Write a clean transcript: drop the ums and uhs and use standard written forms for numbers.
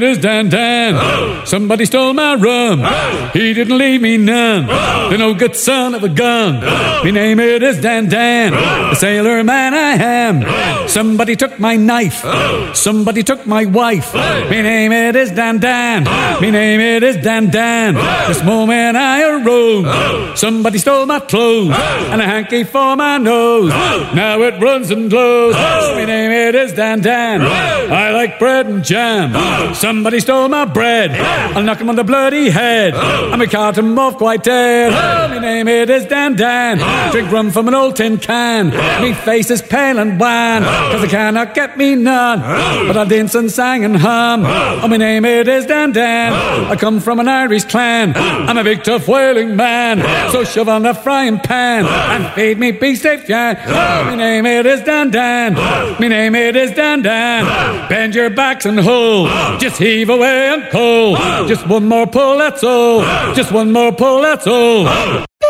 Is Dan Dan. Oh. Somebody stole my rum. Oh. He didn't leave me none. Oh. The no good son of a gun. Oh. Me name it is Dan Dan. Oh. The sailor man I am. Oh. Somebody took my knife. Oh. Somebody took my wife. Oh. Me name it is Dan Dan. Oh. Me name it is Dan Dan. Oh. This moment I arose. Oh. Somebody stole my clothes. Oh. And a hanky for my nose. Oh. Now it runs and glows. Oh. Me name it is Dan Dan. Oh. I like bread and jam. Oh. Somebody stole my bread. Oh. I'll knock him on the bloody head. Oh. I'm a cart him off quite dead. Oh. My name it is Dan Dan. Oh. Drink rum from an old tin can. Oh. Me face is pale and wan. Oh. Cause they cannot get me none. Oh. But I dance and sang and hum. Oh. My name it is Dan Dan. Oh. I come from an Irish clan. Oh. I'm a big tough whaling man. Oh. So shove on the frying pan. Oh. And feed me beefsteak yan. Oh. My name it is Dan Dan. Oh. My name it is Dan Dan. Oh. Bend your backs and hold. Oh. Just heave away and pull. Oh. Just one more pull, that's all. Oh. Just one more pull, that's all. Oh.